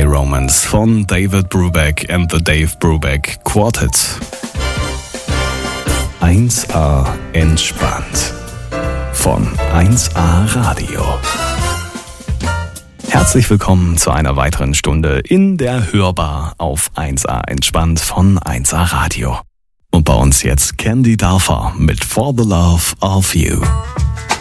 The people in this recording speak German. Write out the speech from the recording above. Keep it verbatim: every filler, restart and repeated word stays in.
Romance von David Brubeck and the Dave Brubeck Quartet. eins A entspannt von eins A Radio. Herzlich willkommen zu einer weiteren Stunde in der Hörbar auf eins A entspannt von eins A Radio. Und bei uns jetzt Candy Dulfer mit For the Love of You.